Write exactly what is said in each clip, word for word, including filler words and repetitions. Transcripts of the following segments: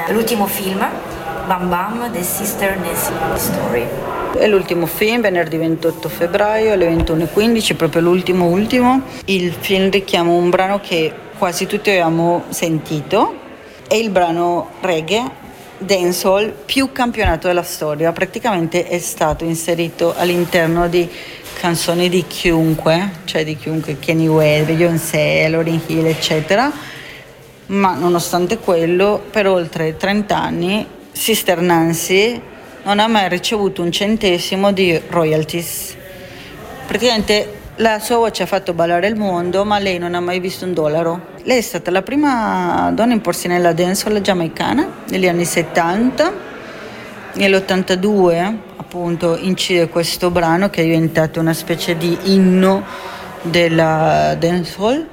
l'ultimo film, Bam Bam, The Sister Nancy Story. È l'ultimo film, venerdì ventotto febbraio alle ventuno e quindici, proprio l'ultimo ultimo. Il film richiama un brano che quasi tutti abbiamo sentito, è il brano reggae dancehall più campionato della storia, praticamente è stato inserito all'interno di canzoni di chiunque, cioè di chiunque, Kanye West, Beyoncé, Lauryn Hill, eccetera, ma nonostante quello per oltre trenta anni Sister Nancy non ha mai ricevuto un centesimo di royalties. Praticamente la sua voce ha fatto ballare il mondo, ma lei non ha mai visto un dollaro. Lei è stata la prima donna a imporsi nella dancehall giamaicana negli anni settanta. Nell'ottantadue appunto incide questo brano che è diventato una specie di inno della dancehall.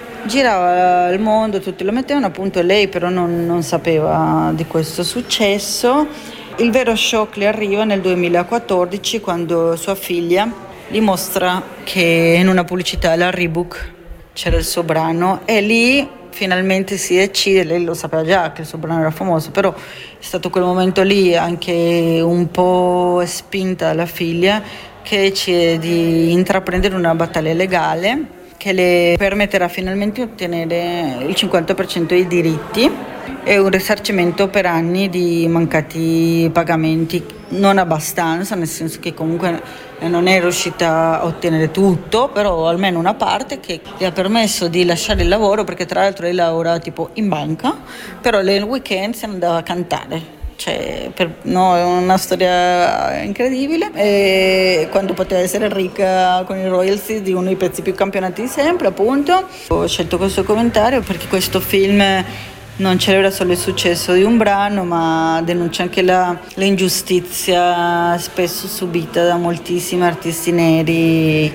Girava il mondo, tutti lo mettevano, appunto lei però non, non sapeva di questo successo. Il vero shock le arriva nel duemilaquattordici, quando sua figlia gli mostra che in una pubblicità alla Reebok c'era il suo brano e lì finalmente si decide. Lei lo sapeva già che il suo brano era famoso, però è stato quel momento lì, anche un po' spinta dalla figlia, che decide di intraprendere una battaglia legale che le permetterà finalmente di ottenere il cinquanta per cento dei diritti e un risarcimento per anni di mancati pagamenti, non abbastanza, nel senso che comunque non è riuscita a ottenere tutto, però almeno una parte che le ha permesso di lasciare il lavoro, perché tra l'altro lei lavora tipo in banca, però lei il weekend se ne andava a cantare. Cioè, per, no, è una storia incredibile, e quando poteva essere ricca con i royalties di uno dei pezzi più campionati di sempre, appunto. Ho scelto questo commentario perché questo film non celebra solo il successo di un brano, ma denuncia anche la, l'ingiustizia spesso subita da moltissimi artisti neri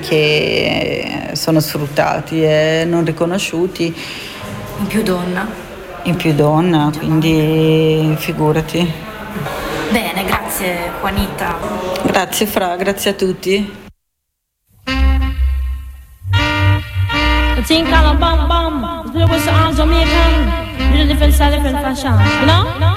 che sono sfruttati e non riconosciuti. In più donna. In più donna, quindi figurati. Bene, grazie Juanita. Grazie Fra, grazie a tutti. Think on a bum bum, there was on Jamaican, different side, different fashion, you know?